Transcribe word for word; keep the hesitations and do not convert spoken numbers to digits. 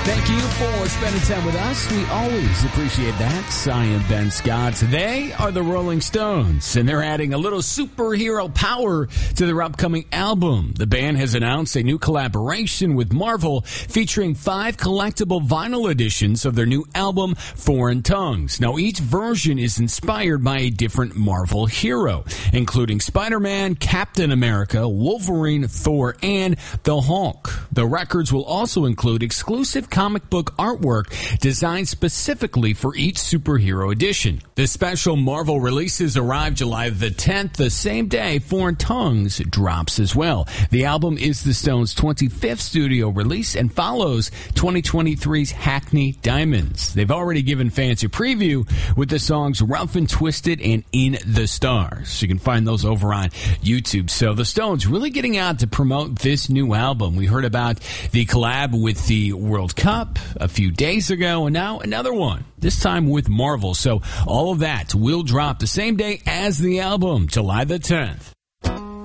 Thank you for spending time with us. We always appreciate that. I am Ben Scott. They are the Rolling Stones, and they're adding a little superhero power to their upcoming album. The band has announced a new collaboration with Marvel featuring five collectible vinyl editions of their new album, Foreign Tongues. Now, each version is inspired by a different Marvel hero, including Spider-Man, Captain America, Wolverine, Thor, and the Hulk. The records will also include exclusive comic book artwork designed specifically for each superhero edition. The special Marvel releases arrive July the tenth, the same day Foreign Tongues drops as well. The album is the Stones' twenty-fifth studio release and follows twenty twenty-three's Hackney Diamonds. They've already given fans a preview with the songs Rough and Twisted and In the Stars. You can find those over on YouTube. So the Stones really getting out to promote this new album. We heard about the collab with the World Cup a few days ago, and now another one, this time with Marvel. So all of that will drop the same day as the album, July the tenth.